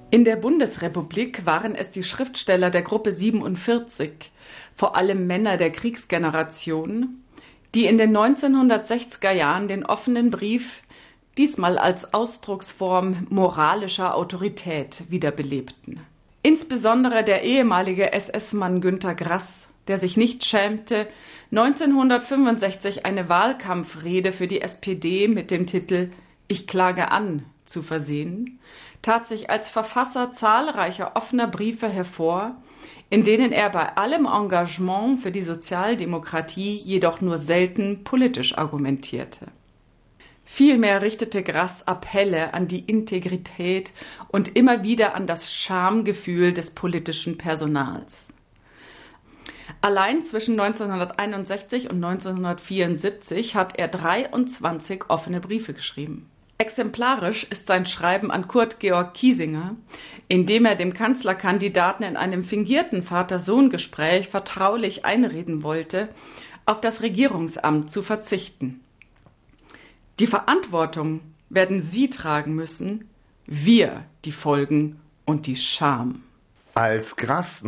In der Bundesrepublik waren es die Schriftsteller der Gruppe 47, vor allem Männer der Kriegsgeneration, die in den 1960er Jahren den offenen Brief diesmal als Ausdrucksform moralischer Autorität wiederbelebten. Insbesondere der ehemalige SS-Mann Günter Grass, der sich nicht schämte, 1965 eine Wahlkampfrede für die SPD mit dem Titel »Ich klage an« zu versehen, tat sich als Verfasser zahlreicher offener Briefe hervor, in denen er bei allem Engagement für die Sozialdemokratie jedoch nur selten politisch argumentierte. Vielmehr richtete Grass Appelle an die Integrität und immer wieder an das Schamgefühl des politischen Personals. Allein zwischen 1961 und 1974 hat er 23 offene Briefe geschrieben. Exemplarisch ist sein Schreiben an Kurt Georg Kiesinger, in dem er dem Kanzlerkandidaten in einem fingierten Vater-Sohn-Gespräch vertraulich einreden wollte, auf das Regierungsamt zu verzichten. Die Verantwortung werden Sie tragen müssen, wir die Folgen und die Scham. Als Grass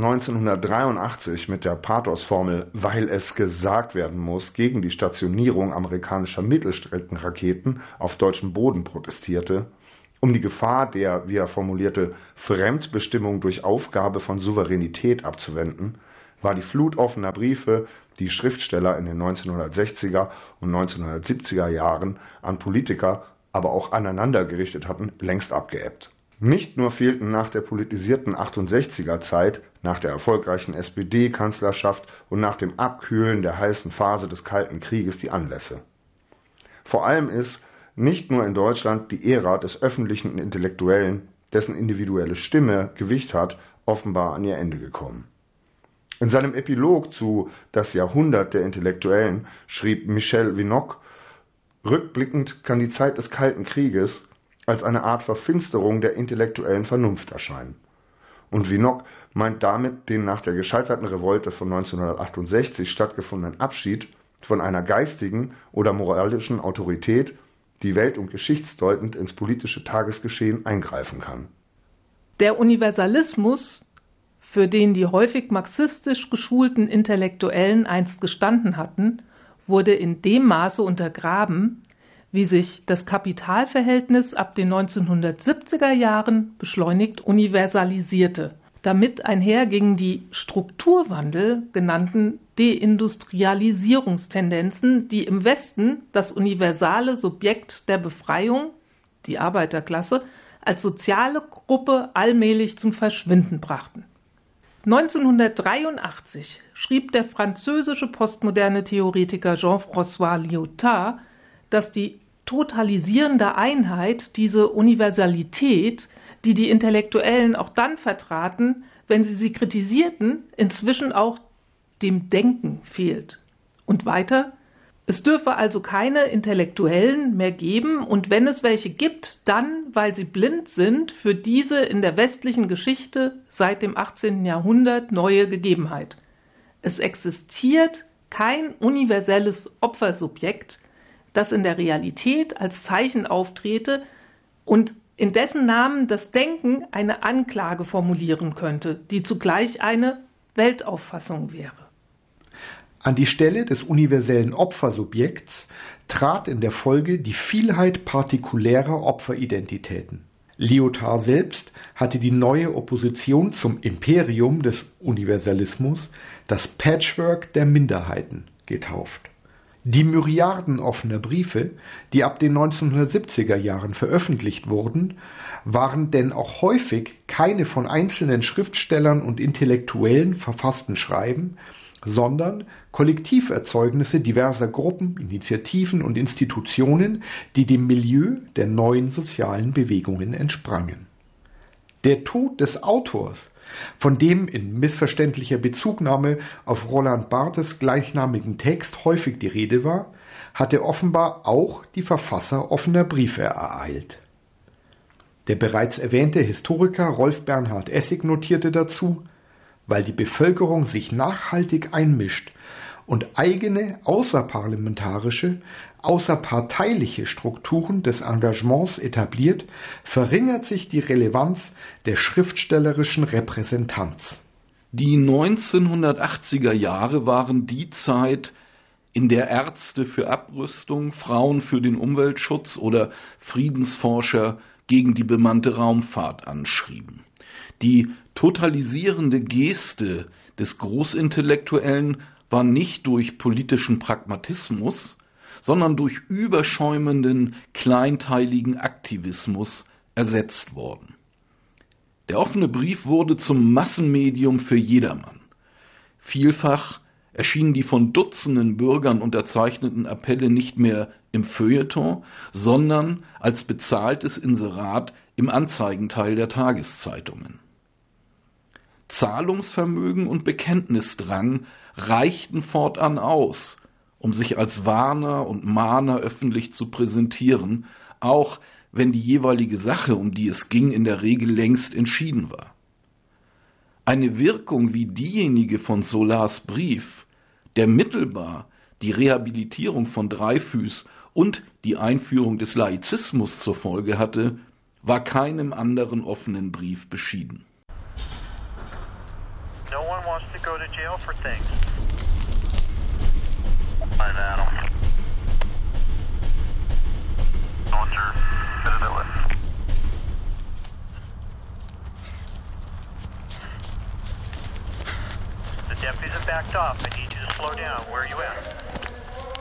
1983 mit der Pathosformel »Weil es gesagt werden muss« gegen die Stationierung amerikanischer Mittelstreckenraketen auf deutschem Boden protestierte, um die Gefahr der, wie er formulierte, Fremdbestimmung durch Aufgabe von Souveränität abzuwenden, war die Flut offener Briefe, die Schriftsteller in den 1960er und 1970er Jahren an Politiker, aber auch aneinander gerichtet hatten, längst abgeebbt. Nicht nur fehlten nach der politisierten 68er-Zeit, nach der erfolgreichen SPD-Kanzlerschaft und nach dem Abkühlen der heißen Phase des Kalten Krieges die Anlässe. Vor allem ist nicht nur in Deutschland die Ära des öffentlichen Intellektuellen, dessen individuelle Stimme Gewicht hat, offenbar an ihr Ende gekommen. In seinem Epilog zu »Das Jahrhundert der Intellektuellen« schrieb Michel Vinocq, rückblickend kann die Zeit des Kalten Krieges als eine Art Verfinsterung der intellektuellen Vernunft erscheinen. Und Vinocq meint damit den nach der gescheiterten Revolte von 1968 stattgefundenen Abschied von einer geistigen oder moralischen Autorität, die welt- und geschichtsdeutend ins politische Tagesgeschehen eingreifen kann. Der Universalismus, für den die häufig marxistisch geschulten Intellektuellen einst gestanden hatten, wurde in dem Maße untergraben, wie sich das Kapitalverhältnis ab den 1970er Jahren beschleunigt universalisierte. Damit einher gingen die Strukturwandel genannten Deindustrialisierungstendenzen, die im Westen das universale Subjekt der Befreiung, die Arbeiterklasse, als soziale Gruppe allmählich zum Verschwinden brachten. 1983 schrieb der französische postmoderne Theoretiker Jean-François Lyotard, dass die totalisierende Einheit, diese Universalität, die die Intellektuellen auch dann vertraten, wenn sie kritisierten, inzwischen auch dem Denken fehlt. Und weiter: Es dürfe also keine Intellektuellen mehr geben, und wenn es welche gibt, dann, weil sie blind sind für diese in der westlichen Geschichte seit dem 18. Jahrhundert neue Gegebenheit. Es existiert kein universelles Opfersubjekt, das in der Realität als Zeichen auftrete und in dessen Namen das Denken eine Anklage formulieren könnte, die zugleich eine Weltauffassung wäre. An die Stelle des universellen Opfersubjekts trat in der Folge die Vielheit partikulärer Opferidentitäten. Lyotard selbst hatte die neue Opposition zum Imperium des Universalismus das Patchwork der Minderheiten getauft. Die Myriaden offener Briefe, die ab den 1970er Jahren veröffentlicht wurden, waren denn auch häufig keine von einzelnen Schriftstellern und Intellektuellen verfassten Schreiben, sondern Kollektiverzeugnisse diverser Gruppen, Initiativen und Institutionen, die dem Milieu der neuen sozialen Bewegungen entsprangen. Der Tod des Autors, von dem in missverständlicher Bezugnahme auf Roland Barthes gleichnamigen Text häufig die Rede war, hatte offenbar auch die Verfasser offener Briefe ereilt. Der bereits erwähnte Historiker Rolf Bernhard Essig notierte dazu: Weil die Bevölkerung sich nachhaltig einmischt und eigene außerparlamentarische, außerparteiliche Strukturen des Engagements etabliert, verringert sich die Relevanz der schriftstellerischen Repräsentanz. Die 1980er Jahre waren die Zeit, in der Ärzte für Abrüstung, Frauen für den Umweltschutz oder Friedensforscher gegen die bemannte Raumfahrt anschrieben. Die totalisierende Geste des Großintellektuellen war nicht durch politischen Pragmatismus, sondern durch überschäumenden, kleinteiligen Aktivismus ersetzt worden. Der offene Brief wurde zum Massenmedium für jedermann. Vielfach erschienen die von Dutzenden Bürgern unterzeichneten Appelle nicht mehr im Feuilleton, sondern als bezahltes Inserat im Anzeigenteil der Tageszeitungen. Zahlungsvermögen und Bekenntnisdrang reichten fortan aus, um sich als Warner und Mahner öffentlich zu präsentieren, auch wenn die jeweilige Sache, um die es ging, in der Regel längst entschieden war. Eine Wirkung wie diejenige von Solars Brief, der mittelbar die Rehabilitierung von Dreyfus und die Einführung des Laizismus zur Folge hatte, war keinem anderen offenen Brief beschieden. No one wants to go to jail for things. I know. No, sir. Bit of it. The deputies have backed off. I need you to slow down. Where are you at?